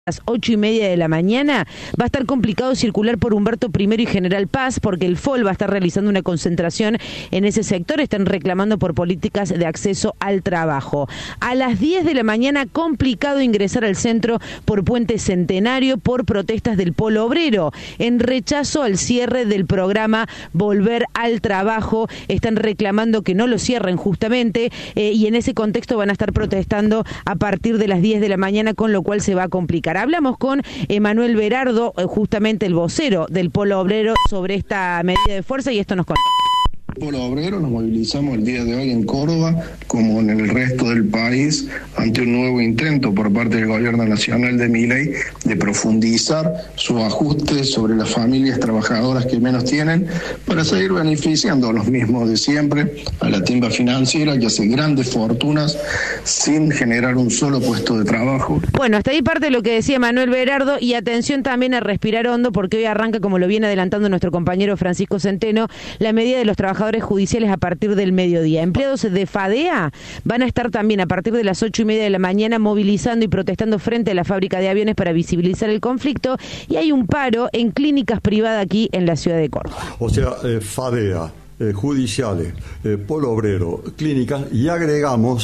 las 8:30 de la mañana va a estar complicado circular por Humberto I y General Paz porque el FOL va a estar realizando una concentración en ese sector. Están reclamando por políticas de acceso al trabajo. A las 10 de la mañana complicado ingresar al centro por Puente Centenario por protestas del Polo Obrero en rechazo al cierre del programa Volver al Trabajo. Están reclamando que no lo cierren justamente y en ese contexto van a estar protestando a partir de las 10 de la mañana, con lo cual se va a complicar. Hablamos con Emanuel Berardo, justamente el vocero del Polo Obrero, sobre esta medida de fuerza y esto nos contó. Polo Obrero nos movilizamos el día de hoy en Córdoba, como en el resto del país, ante un nuevo intento por parte del gobierno nacional de Milei de profundizar su ajuste sobre las familias trabajadoras que menos tienen, para seguir beneficiando a los mismos de siempre, a la timba financiera que hace grandes fortunas sin generar un solo puesto de trabajo. Bueno, hasta ahí parte de lo que decía Manuel Berardo, y atención también a respirar hondo, porque hoy arranca, como lo viene adelantando nuestro compañero Francisco Centeno, la medida de los trabajadores judiciales a partir del mediodía. Empleados de FADEA van a estar también a partir de las 8:30 de la mañana movilizando y protestando frente a la fábrica de aviones para visibilizar el conflicto, y hay un paro en clínicas privadas aquí en la ciudad de Córdoba. O sea, FADEA, judiciales, Polo Obrero, clínicas, y agregamos,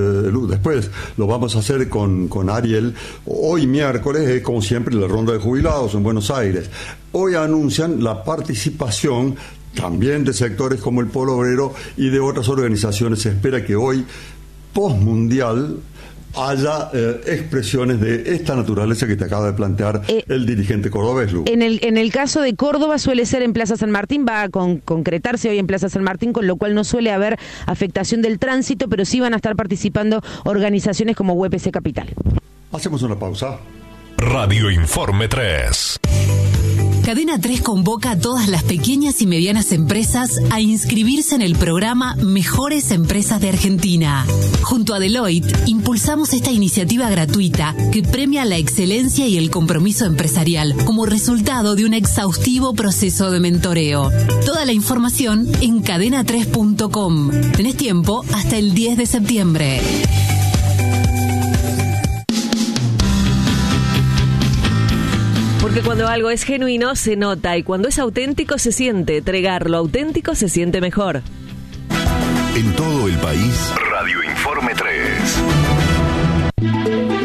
después lo vamos a hacer con Ariel, hoy miércoles, como siempre, la ronda de jubilados en Buenos Aires. Hoy anuncian la participación también de sectores como el Polo Obrero y de otras organizaciones. Se espera que hoy, postmundial, haya expresiones de esta naturaleza que te acaba de plantear el dirigente cordobés, Lu. En el caso de Córdoba suele ser en Plaza San Martín, va a concretarse hoy en Plaza San Martín, con lo cual no suele haber afectación del tránsito, pero sí van a estar participando organizaciones como UPC Capital. Hacemos una pausa. Radio Informe 3. Cadena 3 convoca a todas las pequeñas y medianas empresas a inscribirse en el programa Mejores Empresas de Argentina. Junto a Deloitte, impulsamos esta iniciativa gratuita que premia la excelencia y el compromiso empresarial como resultado de un exhaustivo proceso de mentoreo. Toda la información en cadena3.com. Tenés tiempo hasta el 10 de septiembre. Porque cuando algo es genuino se nota, y cuando es auténtico se siente. Tregar lo auténtico se siente mejor. En todo el país, Radio Informe 3.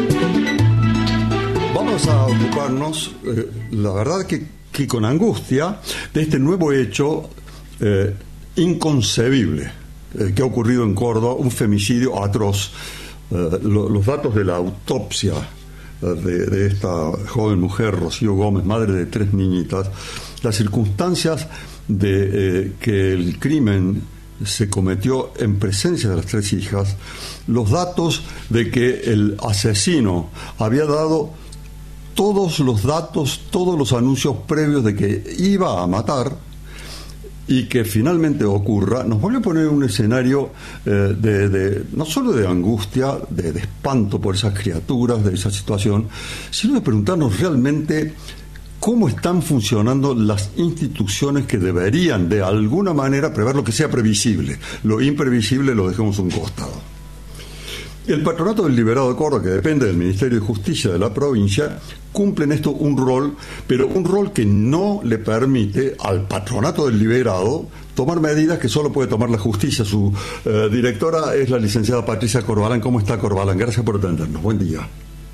Vamos a ocuparnos, la verdad que con angustia, de este nuevo hecho inconcebible que ha ocurrido en Córdoba, un femicidio atroz. Los datos de la autopsia de esta joven mujer, Rocío Gómez, madre de 3 niñitas, las circunstancias de que el crimen se cometió en presencia de las 3 hijas, los datos de que el asesino había dado todos los datos, todos los anuncios previos de que iba a matar, y que finalmente ocurra, nos vuelve a poner un escenario no solo de angustia, de espanto por esas criaturas, de esa situación, sino de preguntarnos realmente cómo están funcionando las instituciones que deberían de alguna manera prever lo que sea previsible. Lo imprevisible lo dejemos a un costado. El Patronato del Liberado de Córdoba, que depende del Ministerio de Justicia de la provincia, cumple en esto un rol, pero un rol que no le permite al Patronato del Liberado tomar medidas que solo puede tomar la justicia. Su directora es la licenciada Patricia Corbalán. ¿Cómo está, Corbalán? Gracias por atendernos. Buen día.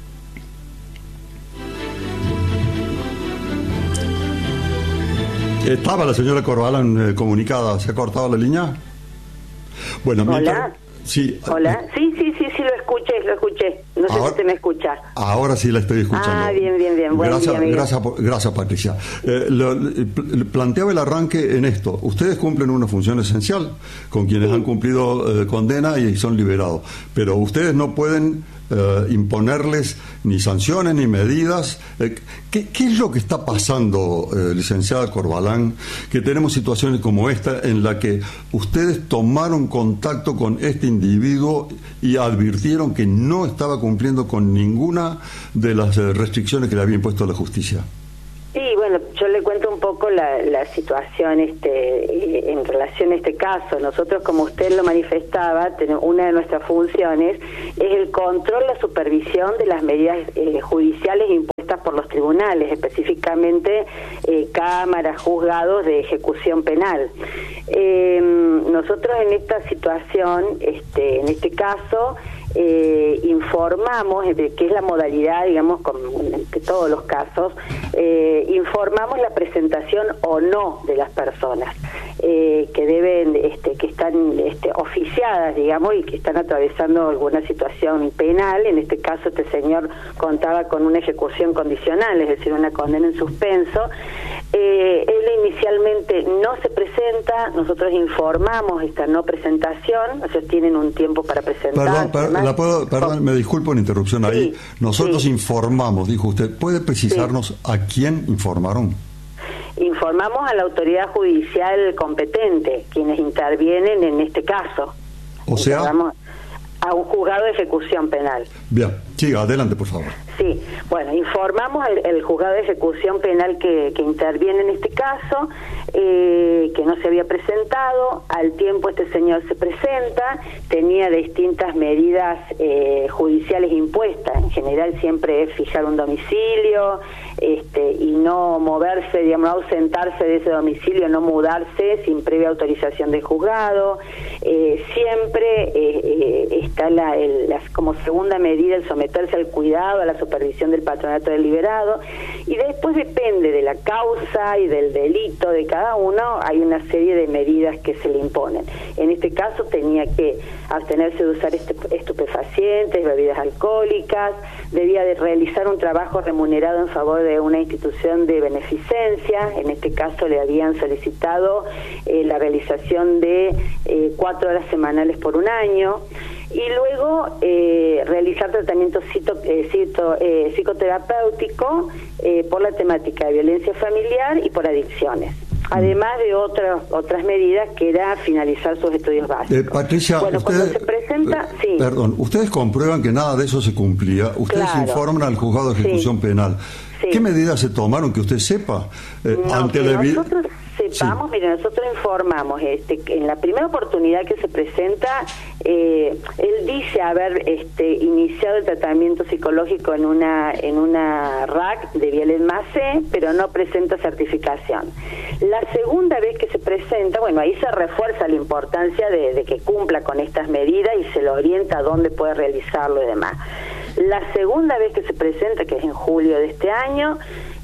¿Estaba la señora Corbalán comunicada? ¿Se ha cortado la línea? Bueno, Hola. Sí. Hola. Sí, lo escuché. No sé si se me escucha. Ahora sí la estoy escuchando. Ah, bien. Buen día, gracias, Patricia. Planteaba el arranque en esto. Ustedes cumplen una función esencial con quienes han cumplido condena y son liberados. Pero ustedes no pueden imponerles ni sanciones ni medidas. ¿Qué es lo que está pasando, licenciada Corbalán, que tenemos situaciones como esta en la que ustedes tomaron contacto con este individuo y advirtieron que no estaba cumpliendo con ninguna de las restricciones que le había impuesto la justicia? Sí, bueno, yo le cuento cuento un poco la situación en relación a este caso. Nosotros, como usted lo manifestaba, una de nuestras funciones es el control, la supervisión de las medidas judiciales impuestas por los tribunales, específicamente cámaras, juzgados de ejecución penal. Nosotros en esta situación, en este caso, informamos, que es la modalidad, digamos, de todos los casos, informamos la presentación o no de las personas que deben, que están oficiadas, digamos, y que están atravesando alguna situación penal. En este caso, este señor contaba con una ejecución condicional, es decir, una condena en suspenso. Él inicialmente no se presenta, nosotros informamos esta no presentación, ellos tienen un tiempo para presentar. Perdón, me disculpo la interrupción ahí. Sí, nosotros informamos, dijo usted. ¿Puede precisarnos a quién informaron? Informamos a la autoridad judicial competente, quienes intervienen en este caso. O sea, a un juzgado de ejecución penal. Bien, siga, adelante, por favor. Sí, bueno, informamos al juzgado de ejecución penal que interviene en este caso, que no se había presentado. Al tiempo este señor se presenta, tenía distintas medidas judiciales impuestas. En general siempre es fijar un domicilio y no moverse, digamos, no ausentarse de ese domicilio, no mudarse sin previa autorización del juzgado. Siempre está como segunda medida el someterse al cuidado, a la supervisión del patronato del liberado, y después depende de la causa y del delito de cada uno, hay una serie de medidas que se le imponen. En este caso tenía que abstenerse de usar estupefacientes, bebidas alcohólicas, debía de realizar un trabajo remunerado en favor de una institución de beneficencia. En este caso le habían solicitado la realización de 4 horas semanales por un año, y luego realizar tratamiento psicoterapéutico por la temática de violencia familiar y por adicciones, además de otras medidas, que era finalizar sus estudios básicos. Patricia, bueno, cuando se presenta, sí. Perdón, ustedes comprueban que nada de eso se cumplía, ustedes informan al juzgado de ejecución penal. Sí. ¿Qué medidas se tomaron que usted sepa? Nosotros sepamos, mire, nosotros informamos, en la primera oportunidad que se presenta, él dice haber iniciado el tratamiento psicológico en una RAC de Biel-Macé, pero no presenta certificación. La segunda vez que se presenta, bueno, ahí se refuerza la importancia de que cumpla con estas medidas y se lo orienta a dónde puede realizarlo y demás. La segunda vez que se presenta, que es en julio de este año,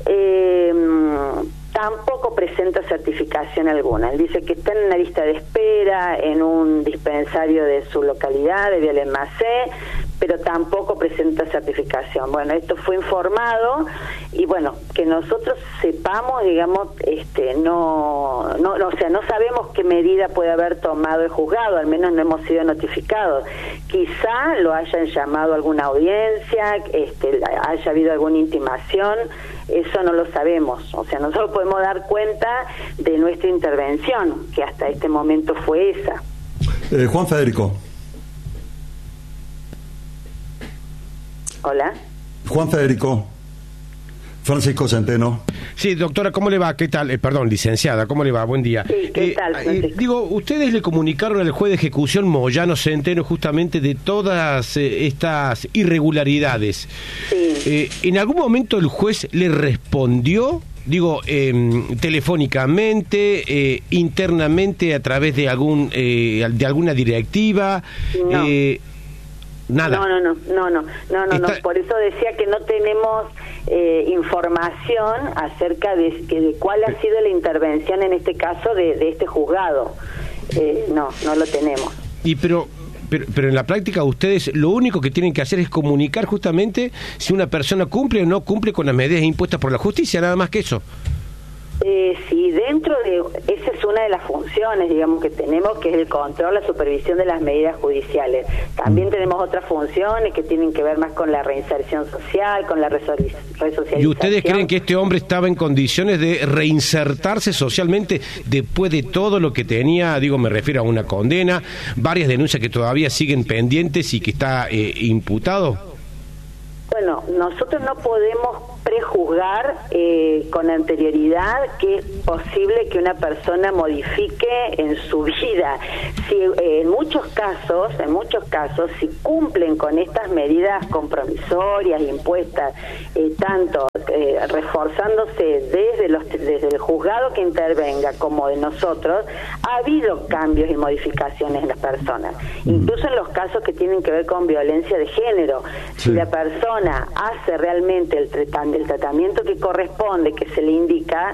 tampoco presenta certificación alguna. Él dice que está en una lista de espera en un dispensario de su localidad, de Biel-Macé, pero tampoco presenta certificación. Bueno, esto fue informado, y bueno, que nosotros sepamos, digamos, o sea, no sabemos qué medida puede haber tomado el juzgado, al menos no hemos sido notificados. Quizá lo hayan llamado a alguna audiencia, haya habido alguna intimación, eso no lo sabemos. O sea, nosotros podemos dar cuenta de nuestra intervención, que hasta este momento fue esa. Juan Federico. Hola. Juan Federico. Francisco Centeno. Sí, doctora, ¿cómo le va? ¿Qué tal? Perdón, licenciada, ¿cómo le va? Buen día. Sí, ¿qué tal, Francisco? Ustedes le comunicaron al juez de ejecución Moyano Centeno justamente de todas estas irregularidades. Sí. ¿En algún momento el juez le respondió? Telefónicamente, internamente, a través de alguna directiva. No. Nada. No. Por eso decía que no tenemos información acerca de cuál ha sido la intervención en este caso de este juzgado. No lo tenemos. Pero en la práctica ustedes lo único que tienen que hacer es comunicar justamente si una persona cumple o no cumple con las medidas impuestas por la justicia, nada más que eso. Sí, dentro de... Esa es una de las funciones, digamos, que tenemos, que es el control, la supervisión de las medidas judiciales. También tenemos otras funciones que tienen que ver más con la reinserción social, con la resocialización. ¿Y ustedes creen que este hombre estaba en condiciones de reinsertarse socialmente después de todo lo que tenía? Me refiero a una condena, varias denuncias que todavía siguen pendientes y que está imputado. Bueno, nosotros no podemos prejuzgar con anterioridad que es posible que una persona modifique en su vida. Si en muchos casos, si cumplen con estas medidas compromisorias impuestas, tanto reforzándose desde el juzgado que intervenga como de nosotros, ha habido cambios y modificaciones en las personas, incluso en los casos que tienen que ver con violencia de género. Si la persona hace realmente el tratamiento que corresponde, que se le indica,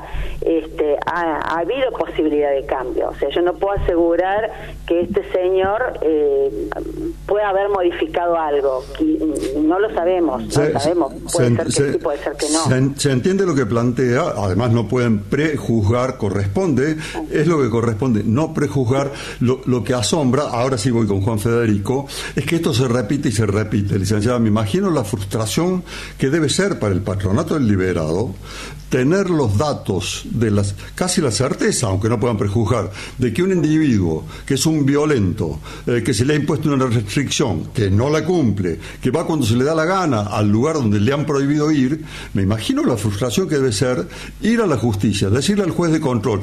ha habido posibilidad de cambio. O sea, yo no puedo asegurar que este señor pueda haber modificado algo. No lo sabemos, puede ser que sí, puede ser que no. Se entiende lo que plantea, además no pueden prejuzgar, corresponde, es lo que corresponde, no prejuzgar. Lo que asombra, ahora sí voy con Juan Federico, es que esto se repite y se repite. Licenciada, me imagino la frustración que debe ser para el patronato del liberado tener los datos de casi la certeza, aunque no puedan prejuzgar, de que un individuo que es un violento, que se le ha impuesto una restricción, que no la cumple, que va cuando se le da la gana al lugar donde le han prohibido ir, me imagino la frustración que debe ser ir a la justicia, decirle al juez de control,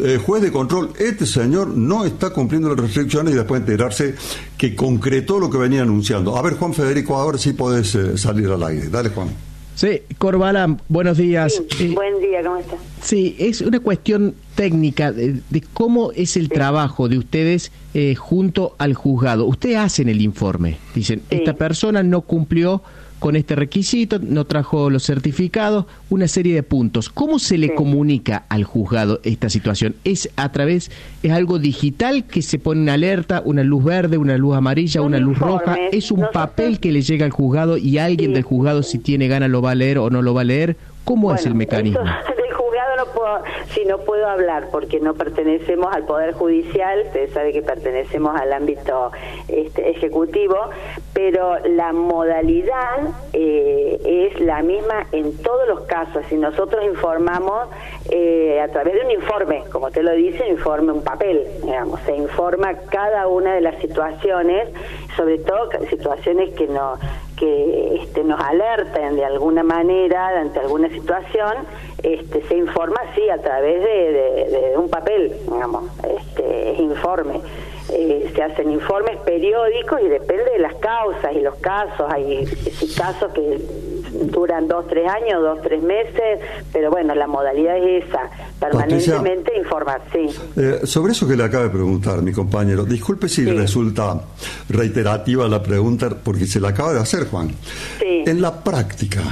este señor no está cumpliendo las restricciones, y después enterarse que concretó lo que venía anunciando. A ver, Juan Federico, ahora sí podés salir al aire. Dale, Juan. Sí, Corbalán, buenos días. Sí, buen día, ¿cómo estás? Sí, es una cuestión técnica de cómo es el trabajo de ustedes junto al juzgado. Ustedes hacen el informe, dicen, esta persona no cumplió con este requisito, no trajo los certificados, una serie de puntos. ¿Cómo se le comunica al juzgado esta situación? ¿Es algo digital que se pone una alerta, una luz verde, una luz amarilla, una luz roja? ¿Es un papel que le llega al juzgado y alguien del juzgado, si tiene ganas, lo va a leer o no lo va a leer? ¿Cómo es el mecanismo? No puedo hablar porque no pertenecemos al Poder Judicial, usted sabe que pertenecemos al ámbito ejecutivo, pero la modalidad es la misma en todos los casos, y nosotros informamos a través de un informe, como usted lo dice, un papel, digamos, se informa cada una de las situaciones, sobre todo situaciones que nos alerten de alguna manera ante alguna situación. Se informa, sí, a través de un papel, digamos, es informe. Se hacen informes periódicos y depende de las causas y los casos. Hay casos que duran 2-3 años, 2-3 meses, pero bueno, la modalidad es esa, permanentemente Patricia, informar, sí. Sobre eso que le acaba de preguntar mi compañero, disculpe si resulta reiterativa la pregunta, porque se la acaba de hacer, Juan. Sí. En la práctica,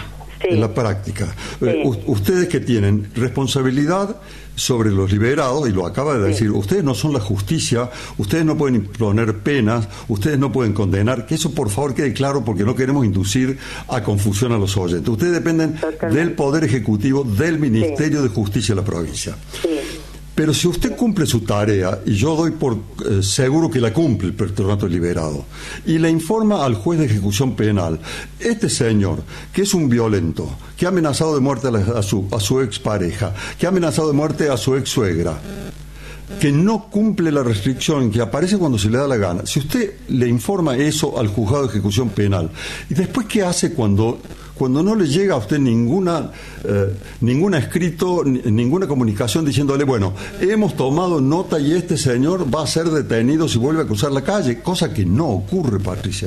ustedes que tienen responsabilidad sobre los liberados, y lo acaba de decir, ustedes no son la justicia, ustedes no pueden imponer penas, ustedes no pueden condenar, que eso por favor quede claro, porque no queremos inducir a confusión a los oyentes. Ustedes dependen del Poder Ejecutivo, del Ministerio de Justicia de la provincia. Pero si usted cumple su tarea, y yo doy por seguro que la cumple el patronato liberado, y le informa al juez de ejecución penal, este señor, que es un violento, que ha amenazado de muerte a su expareja, que ha amenazado de muerte a su ex suegra, que no cumple la restricción, que aparece cuando se le da la gana, si usted le informa eso al juzgado de ejecución penal, y después ¿qué hace cuando no le llega a usted ninguna escrito, ninguna comunicación diciéndole, bueno, hemos tomado nota y este señor va a ser detenido si vuelve a cruzar la calle? Cosa que no ocurre, Patricia.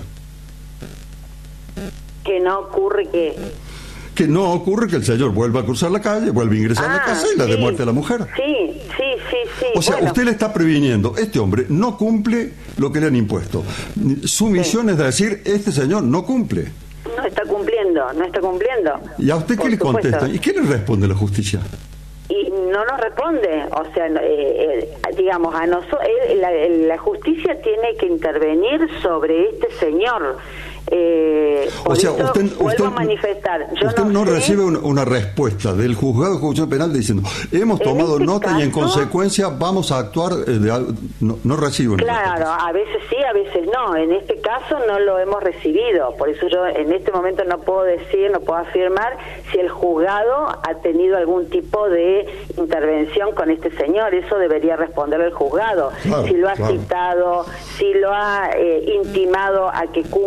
¿Que no ocurre qué? Que no ocurre que el señor vuelva a cruzar la calle, vuelva a ingresar a la casa y la dé muerte a la mujer. Sí. O sea, usted le está previniendo, este hombre no cumple lo que le han impuesto. Su misión es decir, este señor no cumple. No está cumpliendo. ¿Y a usted qué le contesta? ¿Y qué le responde la justicia? Y no nos responde, o sea, digamos, a nosotros la justicia tiene que intervenir sobre este señor. O sea, vuelvo a manifestar. Usted no recibe una respuesta del juzgado de ejecución penal diciendo, hemos tomado nota y en consecuencia vamos a actuar. No recibe una respuesta. Claro, a veces sí, a veces no. En este caso no lo hemos recibido. Por eso yo en este momento no puedo afirmar si el juzgado ha tenido algún tipo de intervención con este señor. Eso debería responder el juzgado. Claro, si lo ha citado, si lo ha intimado a que cumpla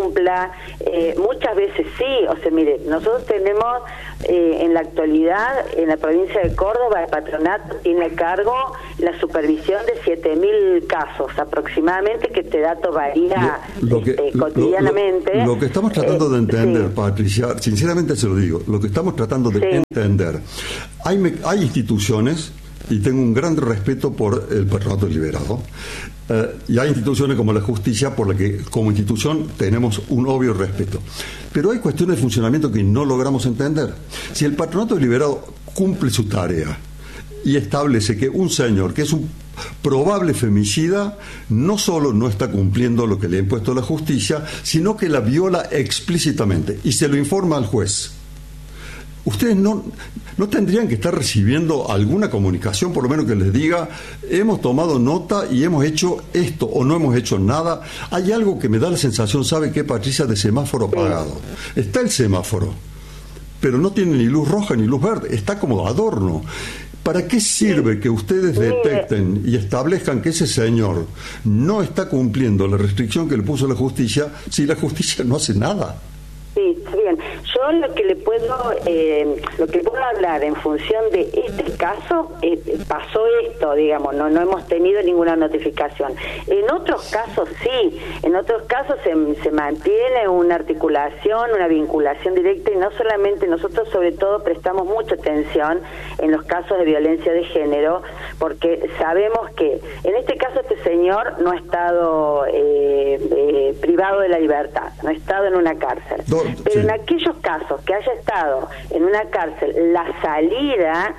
nada, muchas veces sí. O sea, mire, nosotros tenemos en la actualidad en la provincia de Córdoba el patronato tiene a cargo la supervisión de 7.000 casos aproximadamente, que este dato varía cotidianamente. Lo que estamos tratando de entender, Patricia, sinceramente se lo digo, lo que estamos tratando de entender, hay instituciones, y tengo un gran respeto por el patronato liberado, y hay instituciones como la justicia por la que como institución tenemos un obvio respeto, pero hay cuestiones de funcionamiento que no logramos entender. Si el patronato liberado cumple su tarea y establece que un señor que es un probable femicida no solo no está cumpliendo lo que le ha impuesto la justicia, sino que la viola explícitamente y se lo informa al juez, ustedes no tendrían que estar recibiendo alguna comunicación, por lo menos que les diga, hemos tomado nota y hemos hecho esto o no hemos hecho nada? Hay algo que me da la sensación, ¿sabe qué, Patricia? De semáforo apagado. Está el semáforo, pero no tiene ni luz roja ni luz verde, está como adorno. ¿Para qué sirve que ustedes detecten y establezcan que ese señor no está cumpliendo la restricción que le puso la justicia si la justicia no hace nada? Sí, está bien. Yo lo que le puedo hablar en función de este caso, pasó esto, digamos, no hemos tenido ninguna notificación. En otros casos sí, en otros casos se mantiene una articulación, una vinculación directa, y no solamente nosotros, sobre todo prestamos mucha atención en los casos de violencia de género, porque sabemos que en este caso este señor no ha estado privado de la libertad, no ha estado en una cárcel. Pero en aquellos casos que haya estado en una cárcel, la salida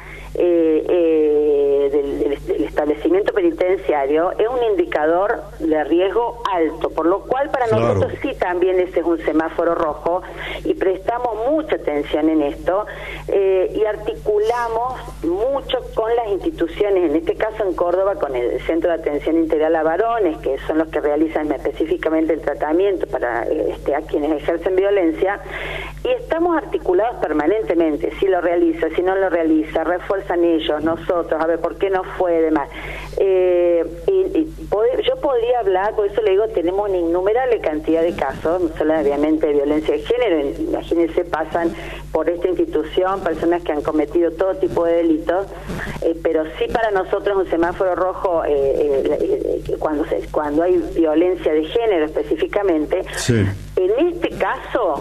del establecimiento penitenciario es un indicador de riesgo alto, por lo cual para nosotros sí también ese es un semáforo rojo, y prestamos mucha atención en esto, y articulamos mucho con las instituciones, en este caso en Córdoba con el Centro de Atención Integral a Varones, que son los que realizan específicamente el tratamiento para a quienes ejercen violencia, y estamos articulados permanentemente, si lo realiza, si no lo realiza, refuerzan ellos, nosotros, a ver por qué no fue, demás. Yo podría hablar, por eso le digo, tenemos una innumerable cantidad de casos, no solo obviamente de violencia de género, imagínense, pasan por esta institución personas que han cometido todo tipo de delitos, pero sí para nosotros un semáforo rojo cuando hay violencia de género específicamente. Sí. En este caso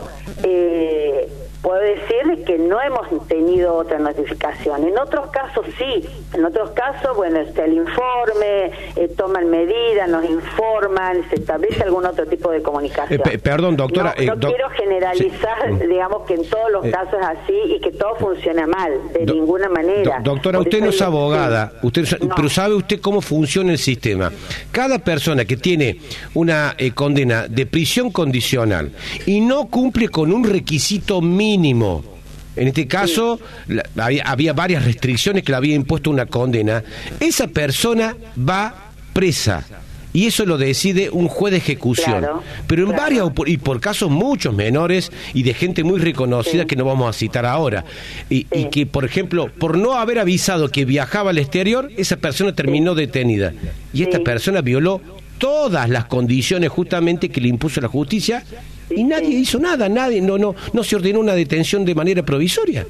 puedo decirles que no hemos tenido otra notificación. En otros casos sí, en otros casos, bueno, está el informe, toman medidas, nos informan, se establece algún otro tipo de comunicación. Perdón, doctora. No quiero generalizar, digamos, que en todos los casos es así y que todo funciona mal, de ninguna manera. Doctora, usted no es abogada, pero ¿sabe usted cómo funciona el sistema? Cada persona que tiene una condena de prisión condicional y no cumple con un requisito mínimo, en este caso había varias restricciones que le había impuesto una condena, esa persona va presa y eso lo decide un juez de ejecución, pero en varias y por casos muchos menores y de gente muy reconocida que no vamos a citar ahora, y que por ejemplo por no haber avisado que viajaba al exterior, esa persona terminó detenida y esta persona violó todas las condiciones justamente que le impuso la justicia. Y nadie hizo nada, no se ordenó una detención de manera provisoria.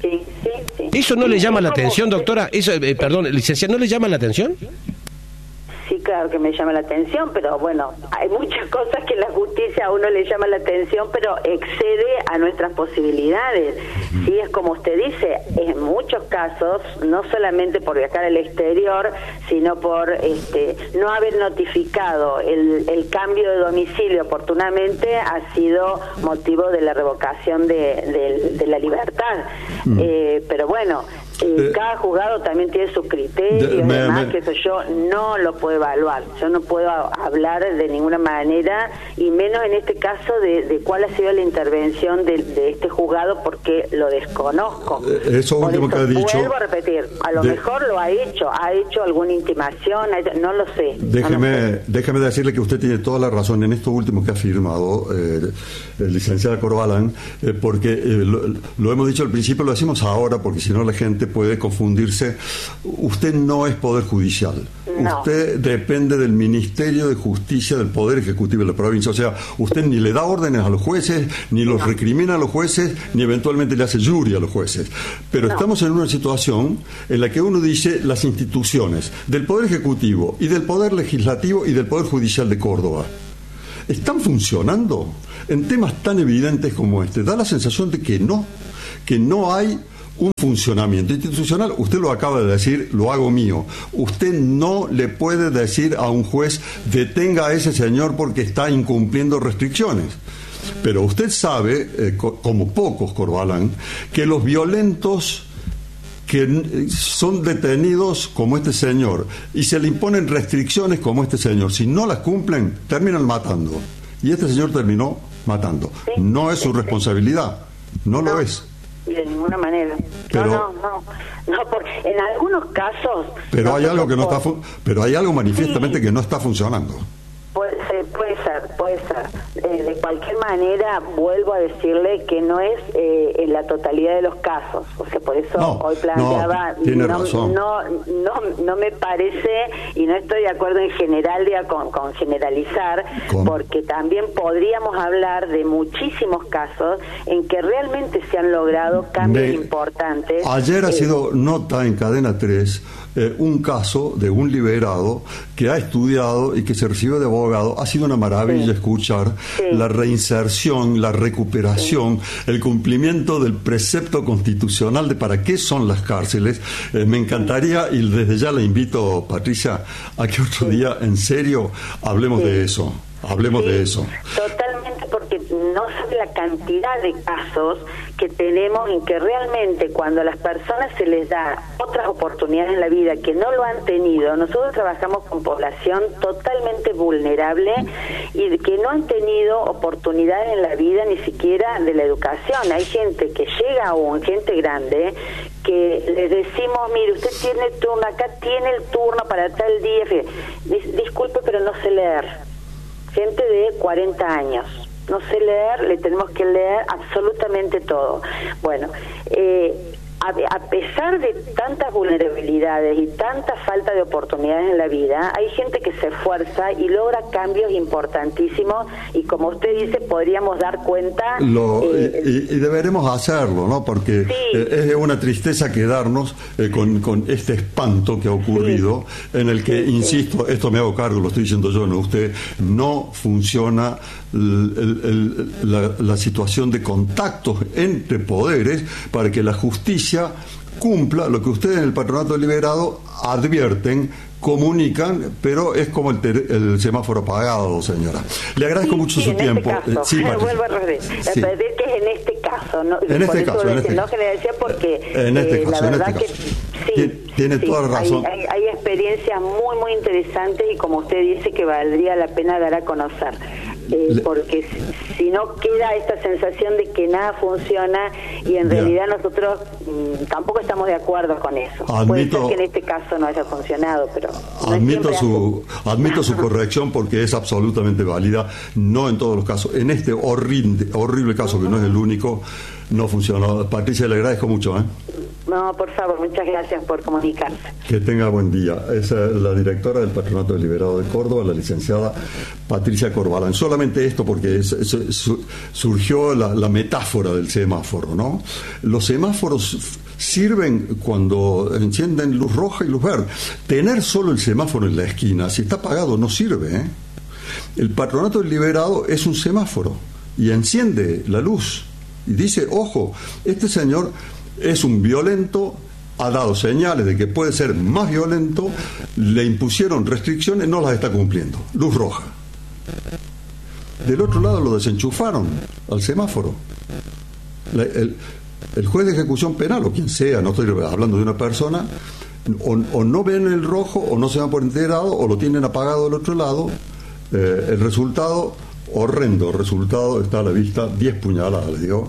¿Eso no le llama la atención, doctora? Perdón, licenciada, ¿no le llama la atención? Sí, claro que me llama la atención, pero bueno, hay muchas cosas que la justicia a uno le llama la atención, pero excede a nuestras posibilidades. Sí, es como usted dice, en muchos casos, no solamente por viajar al exterior, sino por no haber notificado el cambio de domicilio oportunamente, ha sido motivo de la revocación de la libertad. Pero bueno, cada juzgado también tiene sus criterios, además que eso yo no lo puedo evaluar, yo no puedo hablar de ninguna manera, y menos en este caso de cuál ha sido la intervención de este juzgado, porque lo desconozco. Eso último que ha dicho, vuelvo a repetir, a lo mejor lo ha hecho alguna intimación, no lo sé. Déjeme decirle que usted tiene toda la razón en esto último que ha afirmado el licenciado Corbalán, porque lo hemos dicho al principio, lo decimos ahora, porque si no la gente puede confundirse. Usted no es Poder Judicial. No. Usted depende del Ministerio de Justicia del Poder Ejecutivo de la provincia. O sea, usted ni le da órdenes a los jueces, ni los recrimina a los jueces, ni eventualmente le hace jury a los jueces. Pero estamos en una situación en la que uno dice las instituciones del Poder Ejecutivo y del Poder Legislativo y del Poder Judicial de Córdoba ¿están funcionando en temas tan evidentes como este? Da la sensación de que no hay un funcionamiento institucional. Usted lo acaba de decir, lo hago mío. Usted no le puede decir a un juez, detenga a ese señor porque está incumpliendo restricciones. Pero usted sabe, como pocos, Corbalán, que los violentos que son detenidos como este señor y se le imponen restricciones como este señor, si no las cumplen, terminan matando. Y este señor terminó matando. No es su responsabilidad, no lo es. De ninguna manera. Pero, no, porque en algunos casos... Pero hay algo que no está pero hay algo manifiestamente que no está funcionando. Puede ser. De cualquier manera, vuelvo a decirle que no es en la totalidad de los casos. O sea, por eso hoy planteaba... Tiene razón. No me parece, y no estoy de acuerdo en general con generalizar, porque también podríamos hablar de muchísimos casos en que realmente se han logrado cambios importantes. Ayer ha sido nota en Cadena 3 un caso de un liberado que ha estudiado y que se recibe de abogado. Ha sido una maravilla escuchar la reinserción, la recuperación, el cumplimiento del precepto constitucional de para qué son las cárceles. Me encantaría, y desde ya le invito, Patricia, a que otro día en serio hablemos de eso. Hablemos de eso. Totalmente, porque no sabe la cantidad de casos que tenemos en que realmente cuando a las personas se les da otras oportunidades en la vida que no lo han tenido, nosotros trabajamos con población totalmente vulnerable y que no han tenido oportunidades en la vida ni siquiera de la educación. Hay gente que llega aún, gente grande, que les decimos, mire, usted tiene el turno, acá tiene el turno para tal día. Disculpe, pero no sé leer. Gente de 40 años. No sé leer, le tenemos que leer absolutamente todo. Bueno, a pesar de tantas vulnerabilidades y tanta falta de oportunidades en la vida, hay gente que se esfuerza y logra cambios importantísimos y, como usted dice, podríamos dar cuenta... y deberemos hacerlo, ¿no? Porque es una tristeza quedarnos con este espanto que ha ocurrido, en el que, insisto, esto me hago cargo, lo estoy diciendo yo, no usted, no funciona la situación de contactos entre poderes para que la justicia cumpla lo que ustedes en el Patronato Liberado advierten, comunican, pero es como el semáforo apagado, señora. Le agradezco mucho su tiempo. Vuelvo a repetir que es en este caso, ¿no? En este caso, no generaliza, porque la verdad que tiene toda la razón. Hay experiencias muy, muy interesantes y, como usted dice, que valdría la pena dar a conocer. Porque si no queda esta sensación de que nada funciona y en realidad nosotros tampoco estamos de acuerdo con eso. Puede ser que en este caso no haya funcionado, pero admito su corrección, porque es absolutamente válida. No en todos los casos. En este horrible caso, que no es el único, no funcionó. Patricia, le agradezco mucho. No, por favor, muchas gracias por comunicarse. Que tenga buen día. Es la directora del Patronato Liberado de Córdoba, la licenciada Patricia Corbalán. Solamente esto porque surgió la metáfora del semáforo, ¿no? Los semáforos sirven cuando encienden luz roja y luz verde. Tener solo el semáforo en la esquina, si está apagado, no sirve, El Patronato Liberado es un semáforo y enciende la luz y dice, ojo, este señor es un violento, ha dado señales de que puede ser más violento, le impusieron restricciones, no las está cumpliendo. Luz roja. Del otro lado lo desenchufaron al semáforo. El juez de ejecución penal, o quien sea, no estoy hablando de una persona, o no ven el rojo, o no se dan por enterado, o lo tienen apagado del otro lado. El resultado, horrendo resultado, está a la vista. 10 puñaladas le dio.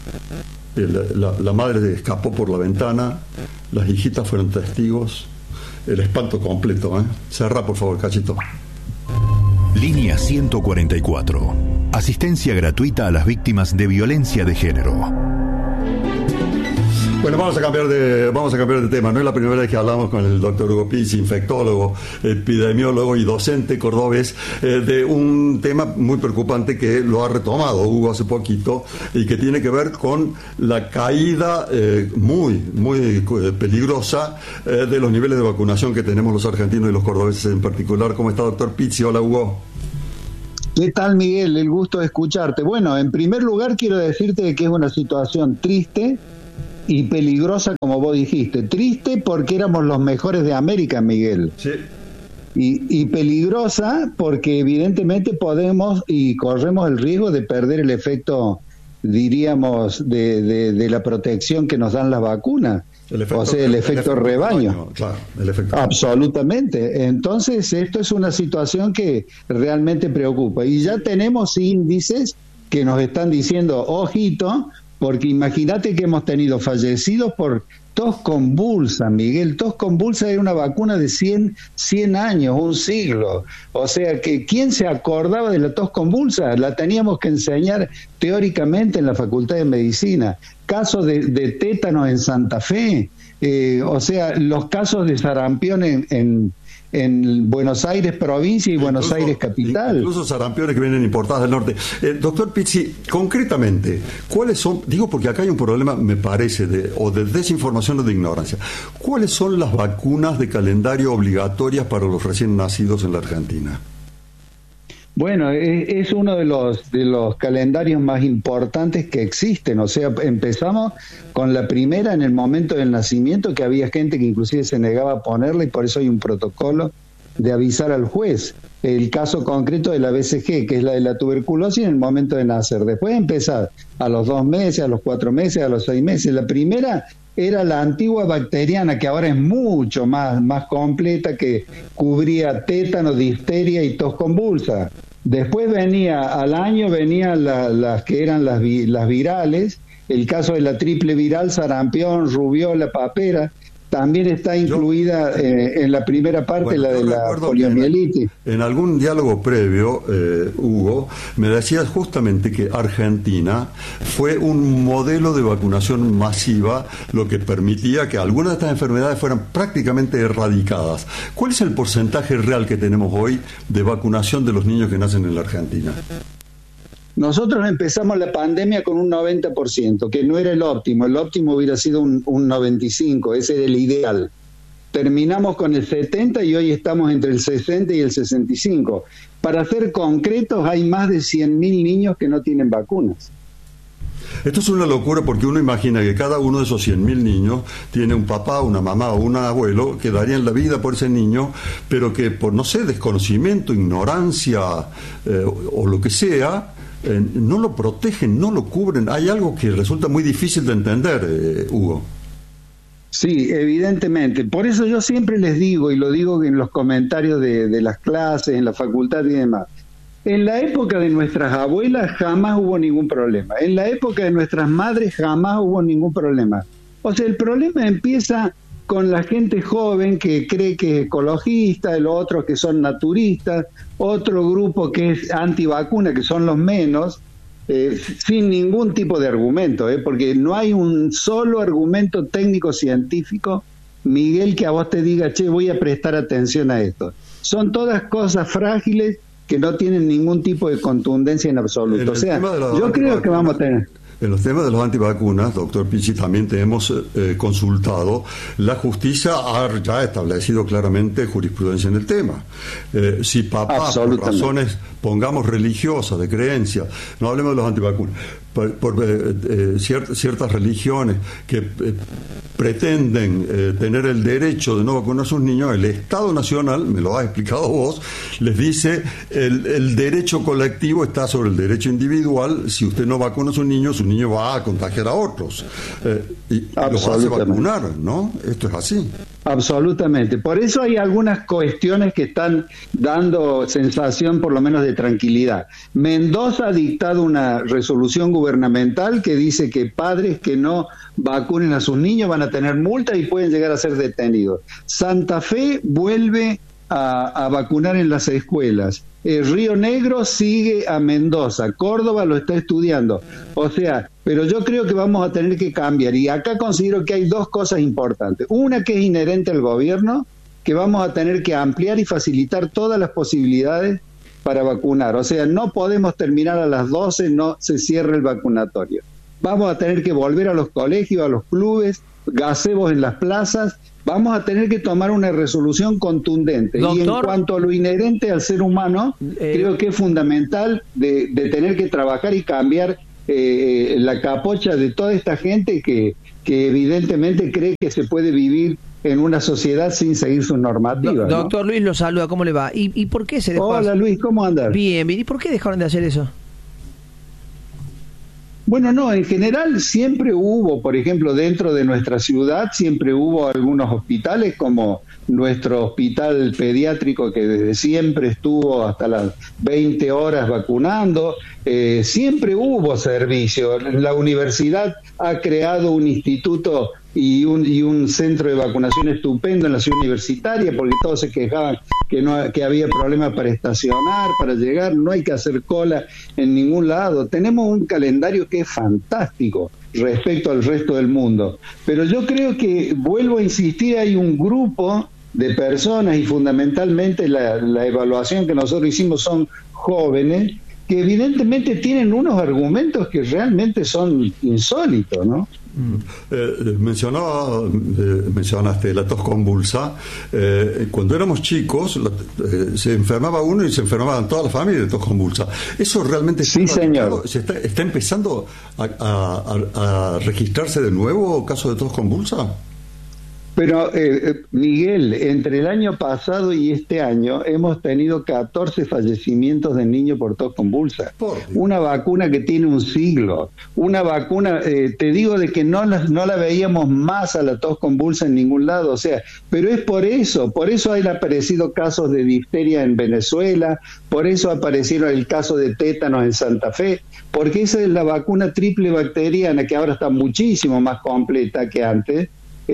La madre escapó por la ventana, las hijitas fueron testigos, el espanto completo. Cerra, por favor, Cachito. Línea 144. Asistencia gratuita a las víctimas de violencia de género. Bueno, vamos a cambiar de tema. No es la primera vez que hablamos con el doctor Hugo Pizzi, infectólogo, epidemiólogo y docente cordobés, de un tema muy preocupante que lo ha retomado Hugo hace poquito y que tiene que ver con la caída muy peligrosa de los niveles de vacunación que tenemos los argentinos y los cordobeses en particular. ¿Cómo está, doctor Pizzi? Hola, Hugo. ¿Qué tal, Miguel? El gusto de escucharte. Bueno, en primer lugar quiero decirte que es una situación triste y peligrosa, como vos dijiste. Triste porque éramos los mejores de América, Miguel. Sí. Y peligrosa porque evidentemente podemos y corremos el riesgo de perder el efecto, diríamos, de la protección que nos dan las vacunas. El efecto rebaño. Claro, el efecto. Absolutamente. Entonces, esto es una situación que realmente preocupa. Y ya tenemos índices que nos están diciendo, ojito, porque imagínate que hemos tenido fallecidos por tos convulsa, Miguel. Tos convulsa era una vacuna de 100 años, un siglo. O sea que, ¿quién se acordaba de la tos convulsa? La teníamos que enseñar teóricamente en la Facultad de Medicina. Casos de tétanos en Santa Fe, o sea, los casos de sarampión en Buenos Aires provincia y Buenos Aires capital. Incluso sarampiones que vienen importadas del norte. Doctor Pizzi, concretamente, ¿cuáles son, digo porque acá hay un problema, me parece, de desinformación o de ignorancia, ¿cuáles son las vacunas de calendario obligatorias para los recién nacidos en la Argentina? Bueno, es uno de los calendarios más importantes que existen. O sea, empezamos con la primera en el momento del nacimiento, que había gente que inclusive se negaba a ponerla y por eso hay un protocolo de avisar al juez. El caso concreto de la BCG, que es la de la tuberculosis en el momento de nacer. Después empezar a los 2 meses, a los 4 meses, a los 6 meses. La primera era la antigua bacteriana, que ahora es mucho más completa, que cubría tétano, difteria y tos convulsa. Después al año venían las que eran las virales, el caso de la triple viral, sarampión, rubiola, papera, también está incluida en la primera parte, la de la poliomielitis. En algún diálogo previo, Hugo, me decías justamente que Argentina fue un modelo de vacunación masiva, lo que permitía que algunas de estas enfermedades fueran prácticamente erradicadas. ¿Cuál es el porcentaje real que tenemos hoy de vacunación de los niños que nacen en la Argentina? Nosotros empezamos la pandemia con un 90%, que no era el óptimo hubiera sido un 95%, ese era el ideal. Terminamos con el 70% y hoy estamos entre el 60% y el 65%. Para ser concretos, hay más de 100.000 niños que no tienen vacunas. Esto es una locura porque uno imagina que cada uno de esos 100.000 niños tiene un papá, una mamá o un abuelo que darían la vida por ese niño, pero que por, no sé, desconocimiento, ignorancia o lo que sea, no lo protegen, no lo cubren. Hay algo que resulta muy difícil de entender, Hugo. Sí, evidentemente. Por eso yo siempre les digo, y lo digo en los comentarios de las clases, en la facultad y demás, en la época de nuestras abuelas jamás hubo ningún problema. En la época de nuestras madres jamás hubo ningún problema. O sea, el problema empieza con la gente joven que cree que es ecologista, los otros que son naturistas, otro grupo que es antivacuna, que son los menos, sin ningún tipo de argumento, porque no hay un solo argumento técnico-científico, Miguel, que a vos te diga, che, voy a prestar atención a esto. Son todas cosas frágiles que no tienen ningún tipo de contundencia en absoluto. O sea, yo creo que vamos a tener... En los temas de las antivacunas, doctor Pizzi, también te hemos consultado. La justicia ha ya establecido claramente jurisprudencia en el tema. Si papá, por razones, pongamos religiosas, de creencia, no hablemos de los antivacunas, por ciertas religiones que pretenden tener el derecho de no vacunar a sus niños, el Estado Nacional, me lo has explicado vos, les dice el derecho colectivo está sobre el derecho individual. Si usted no vacuna a su niño va a contagiar a otros y los hace vacunar, ¿no? Esto es así. Absolutamente. Por eso hay algunas cuestiones que están dando sensación, por lo menos, de tranquilidad. Mendoza ha dictado una resolución gubernamental que dice que padres que no vacunen a sus niños van a tener multa y pueden llegar a ser detenidos. Santa Fe vuelve a vacunar en las escuelas. Río Negro sigue a Mendoza, Córdoba lo está estudiando. O sea, pero yo creo que vamos a tener que cambiar. Y acá considero que hay dos cosas importantes. Una que es inherente al gobierno, que vamos a tener que ampliar y facilitar todas las posibilidades para vacunar. O sea, no podemos terminar a las 12, no se cierra el vacunatorio. Vamos a tener que volver a los colegios, a los clubes, gazebos en las plazas. Vamos a tener que tomar una resolución contundente. Doctor, y en cuanto a lo inherente al ser humano, creo que es fundamental de tener que trabajar y cambiar la capocha de toda esta gente que evidentemente cree que se puede vivir en una sociedad sin seguir sus normativas. Doctor, ¿no? Luis lo saluda, ¿cómo le va? ¿Y por qué se dejó? Hola Luis, ¿cómo andas? Bien, ¿y por qué dejaron de hacer eso? Bueno, no, en general siempre hubo, por ejemplo, dentro de nuestra ciudad, siempre hubo algunos hospitales como nuestro hospital pediátrico que desde siempre estuvo hasta las 20 horas vacunando, siempre hubo servicio. La universidad ha creado un instituto y un centro de vacunación estupendo en la ciudad universitaria, porque todos se quejaban que había problemas para estacionar, para llegar, no hay que hacer cola en ningún lado. Tenemos un calendario que es fantástico respecto al resto del mundo, pero yo creo que, vuelvo a insistir, hay un grupo de personas y fundamentalmente la evaluación que nosotros hicimos son jóvenes que evidentemente tienen unos argumentos que realmente son insólitos, ¿no? Mencionaste la tos convulsa. Cuando éramos chicos se enfermaba uno y se enfermaban toda la familia de tos convulsa. ¿Eso realmente señor. está empezando a registrarse de nuevo casos de tos convulsa? Pero, Miguel, entre el año pasado y este año hemos tenido 14 fallecimientos de niños por tos convulsa. Una vacuna que tiene un siglo. Una vacuna, te digo de que no la veíamos más a la tos convulsa en ningún lado. O sea, pero es por eso han aparecido casos de difteria en Venezuela, por eso aparecieron el caso de tétanos en Santa Fe, porque esa es la vacuna triple bacteriana que ahora está muchísimo más completa que antes.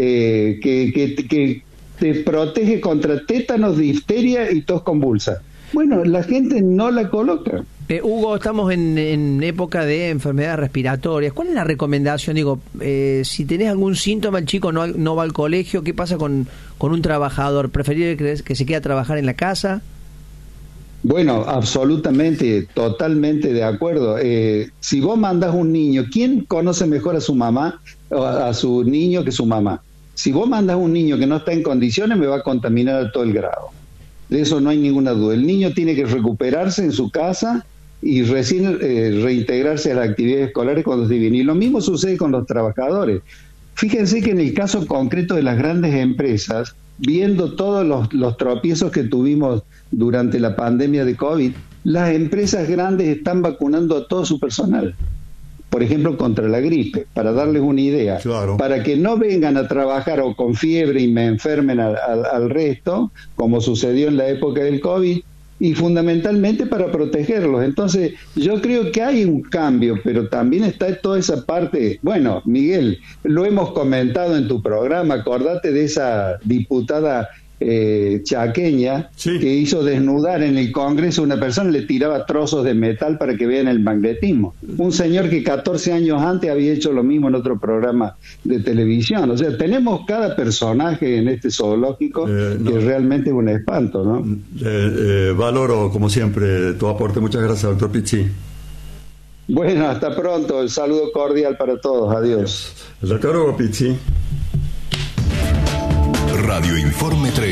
Que te protege contra tétanos, difteria y tos convulsa. Bueno, la gente no la coloca. Hugo, estamos en época de enfermedades respiratorias. ¿Cuál es la recomendación? Digo, si tenés algún síntoma, el chico no va al colegio, ¿qué pasa con un trabajador? ¿Preferible que se quede a trabajar en la casa? Bueno, absolutamente, totalmente de acuerdo. Si vos mandás un niño, ¿quién conoce mejor a su mamá o a su niño que su mamá? Si vos mandas un niño que no está en condiciones, me va a contaminar a todo el grado. De eso no hay ninguna duda. El niño tiene que recuperarse en su casa y recién reintegrarse a las actividades escolares cuando esté bien. Y lo mismo sucede con los trabajadores. Fíjense que en el caso concreto de las grandes empresas, viendo todos los tropiezos que tuvimos durante la pandemia de COVID, las empresas grandes están vacunando a todo su personal. Por ejemplo, contra la gripe, para darles una idea. Claro. Para que no vengan a trabajar o con fiebre y me enfermen al resto, como sucedió en la época del COVID, y fundamentalmente para protegerlos. Entonces, yo creo que hay un cambio, pero también está toda esa parte. Bueno, Miguel, lo hemos comentado en tu programa, acordate de esa diputada chaqueña, sí, que hizo desnudar en el Congreso a una persona, le tiraba trozos de metal para que vean el magnetismo. Un señor que 14 años antes había hecho lo mismo en otro programa de televisión. O sea, tenemos cada personaje en este zoológico que realmente es un espanto, ¿no? Valoro, como siempre, tu aporte. Muchas gracias, doctor Pizzi. Bueno, hasta pronto. El saludo cordial para todos. Adiós. El doctor Hugo Pizzi. Radio Informe 3.